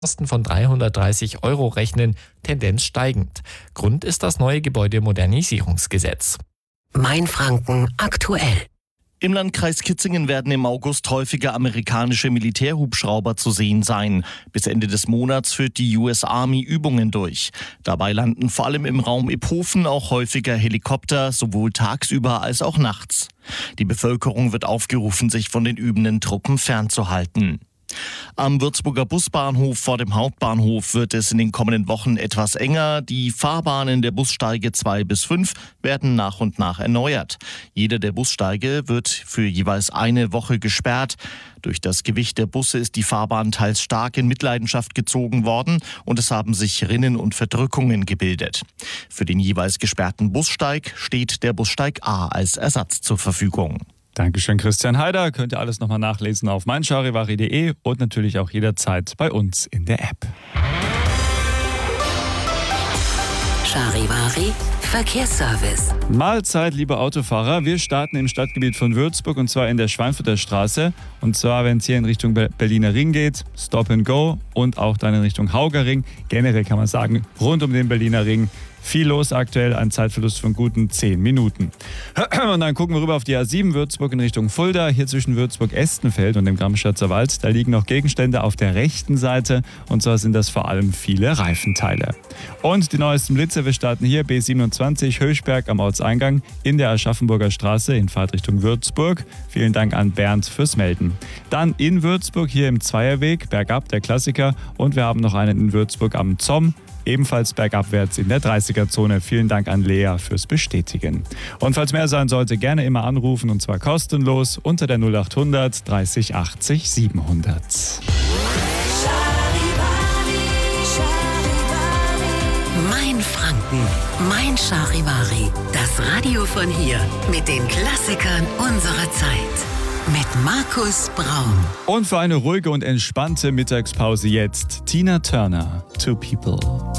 Kosten von 330 € rechnen, Tendenz steigend. Grund ist das neue Gebäudemodernisierungsgesetz. Mainfranken aktuell. Im Landkreis Kitzingen werden im August häufiger amerikanische Militärhubschrauber zu sehen sein. Bis Ende des Monats führt die US Army Übungen durch. Dabei landen vor allem im Raum Iphofen auch häufiger Helikopter, sowohl tagsüber als auch nachts. Die Bevölkerung wird aufgerufen, sich von den übenden Truppen fernzuhalten. Am Würzburger Busbahnhof vor dem Hauptbahnhof wird es in den kommenden Wochen etwas enger. Die Fahrbahnen der Bussteige 2 bis 5 werden nach und nach erneuert. Jeder der Bussteige wird für jeweils eine Woche gesperrt. Durch das Gewicht der Busse ist die Fahrbahn teils stark in Mitleidenschaft gezogen worden und es haben sich Rinnen und Verdrückungen gebildet. Für den jeweils gesperrten Bussteig steht der Bussteig A als Ersatz zur Verfügung. Dankeschön, Christian Heider. Könnt ihr alles nochmal nachlesen auf meincharivari.de und natürlich auch jederzeit bei uns in der App. Charivari Verkehrsservice. Mahlzeit, liebe Autofahrer. Wir starten im Stadtgebiet von Würzburg und zwar in der Schweinfurter Straße. Und zwar, wenn es hier in Richtung Berliner Ring geht, Stop and Go und auch dann in Richtung Hauger-Ring. Generell kann man sagen, rund um den Berliner Ring. Viel los aktuell, ein Zeitverlust von guten 10 Minuten. Und dann gucken wir rüber auf die A7 Würzburg in Richtung Fulda. Hier zwischen Würzburg-Estenfeld und dem Gramschatzer Wald. Da liegen noch Gegenstände auf der rechten Seite. Und zwar sind das vor allem viele Reifenteile. Und die neuesten Blitze, wir starten hier B27 Höchberg am Ortseingang in der Aschaffenburger Straße in Fahrtrichtung Würzburg. Vielen Dank an Bernd fürs Melden. Dann in Würzburg hier im Zweierweg, bergab, der Klassiker. Und wir haben noch einen in Würzburg am Zomm. Ebenfalls bergabwärts in der 30er-Zone. Vielen Dank an Lea fürs Bestätigen. Und falls mehr sein sollte, gerne immer anrufen und zwar kostenlos unter der 0800 30 80 700. Mainfranken, Mein Charivari. Das Radio von hier mit den Klassikern unserer Zeit. Mit Markus Braun. Und für eine ruhige und entspannte Mittagspause jetzt Tina Turner, Two People.